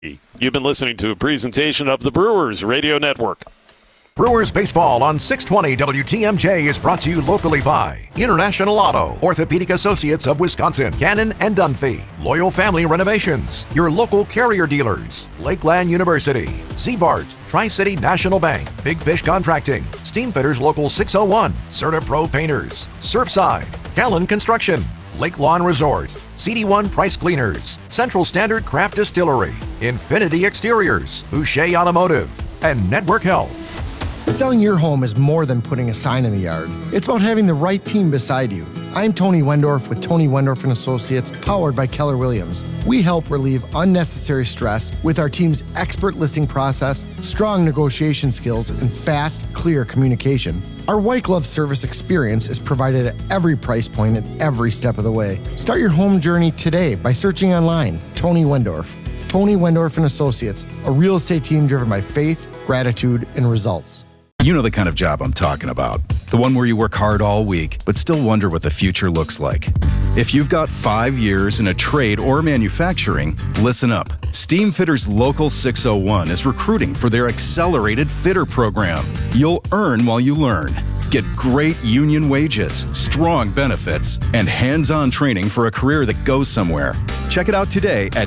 You've been listening to a presentation of the Brewers Radio Network. Brewers Baseball on 620 WTMJ is brought to you locally by International Auto, Orthopedic Associates of Wisconsin, Cannon and Dunphy, Loyal Family Renovations, your local Carrier dealers, Lakeland University, Z-Bart, Tri-City National Bank, Big Fish Contracting, Steamfitters Local 601, Certa Pro Painters, Surfside, Callan Construction, Lake Lawn Resort, CD1 Price Cleaners, Central Standard Craft Distillery, Infinity Exteriors, Boucher Automotive, and Network Health. Selling your home is more than putting a sign in the yard. It's about having the right team beside you. I'm Tony Wendorf with Tony Wendorf & Associates, powered by Keller Williams. We help relieve unnecessary stress with our team's expert listing process, strong negotiation skills, and fast, clear communication. Our white glove service experience is provided at every price point and every step of the way. Start your home journey today by searching online, Tony Wendorf. Tony Wendorf & Associates, a real estate team driven by faith, gratitude, and results. You know the kind of job I'm talking about. The one where you work hard all week, but still wonder what the future looks like. If you've got 5 years in a trade or manufacturing, listen up. Steamfitters Local 601 is recruiting for their Accelerated Fitter program. You'll earn while you learn. Get great union wages, strong benefits, and hands-on training for a career that goes somewhere. Check it out today at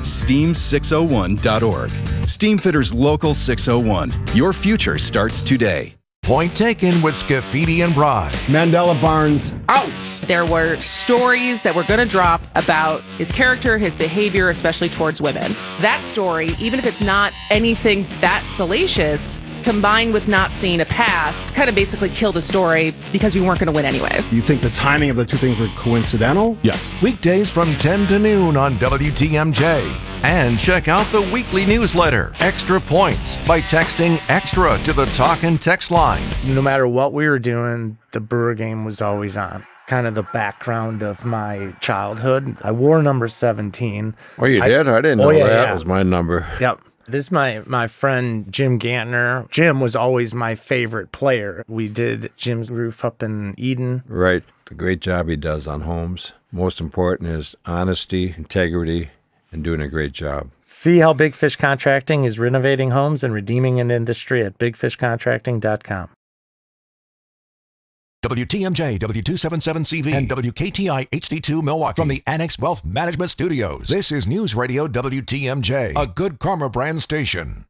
steam601.org. Steamfitters Local 601. Your future starts today. Point taken with Scafidi and Bry. Mandela Barnes out. There were stories that were going to drop about his character, his behavior, especially towards women. That story, even if it's not anything that salacious, combined with not seeing a path, kind of basically killed the story because we weren't going to win anyways. You think the timing of the two things were coincidental? Yes. Weekdays from 10 to noon on WTMJ. And check out the weekly newsletter, Extra Points, by texting EXTRA to the talk and text line. No matter what we were doing, the Brewer game was always on. Kind of the background of my childhood. I wore number 17. Oh, you did? I didn't know that was my number. Yep. This is my friend Jim Gantner. Jim was always my favorite player. We did Jim's roof up in Eden. Right. The great job he does on homes. Most important is honesty, integrity, and doing a great job. See how Big Fish Contracting is renovating homes and redeeming an industry at bigfishcontracting.com. WTMJ, W277CV, and WKTI HD2 Milwaukee from the Annex Wealth Management Studios. This is News Radio WTMJ, a Good Karma brand station.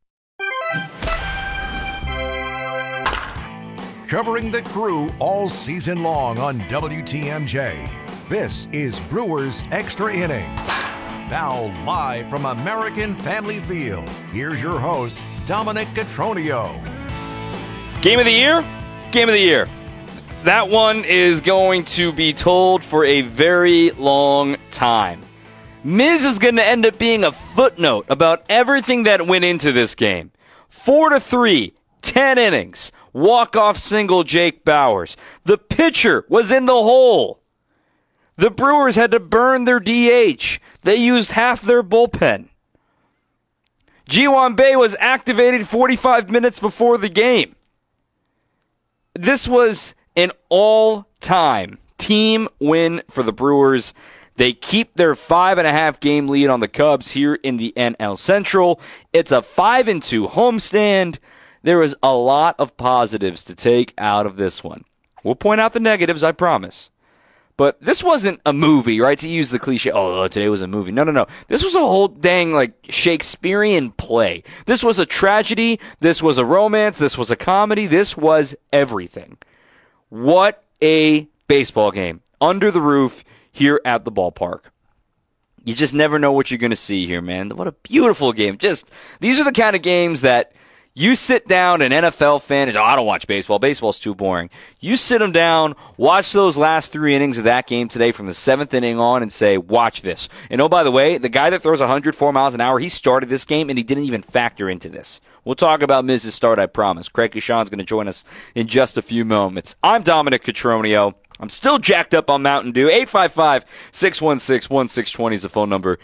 Covering the Crew all season long on WTMJ. This is Brewers Extra Innings. Now live from American Family Field, here's your host, Dominic Cotroneo. Game of the year? Game of the year. That one is going to be told for a very long time. Miz is going to end up being a footnote about everything that went into this game. 4-3, 10 innings, walk-off single Jake Bauers. The pitcher was in the hole. The Brewers had to burn their DH. They used half their bullpen. Ji-hwan Bae was activated 45 minutes before the game. This was an all-time team win for the Brewers. They keep their 5.5 game lead on the Cubs here in the NL Central. It's a 5-2 homestand. There is a lot of positives to take out of this one. We'll point out the negatives, I promise. But this wasn't a movie, right? To use the cliche, oh, today was a movie. No. This was a whole dang, Shakespearean play. This was a tragedy. This was a romance. This was a comedy. This was everything. What a baseball game under the roof here at the ballpark. You just never know what you're going to see here, man. What a beautiful game. These are the kind of games that you sit down, an NFL fan, and I don't watch baseball. Baseball's too boring. You sit them down, watch those last 3 innings of that game today from the 7th inning on and say, watch this. And oh, by the way, the guy that throws 104 miles an hour, he started this game and he didn't even factor into this. We'll talk about Miz's start, I promise. Craig Kashan's going to join us in just a few moments. I'm Dominic Cotroneo. I'm still jacked up on Mountain Dew. 855-616-1620 is the phone number.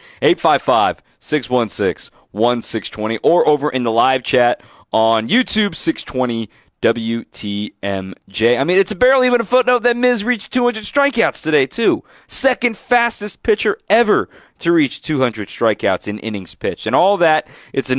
855-616-1620. Or over in the live chat on YouTube, 620 WTMJ. I mean, it's barely even a footnote that Miz reached 200 strikeouts today, too. Second fastest pitcher ever to reach 200 strikeouts in innings pitched. And all that, it's a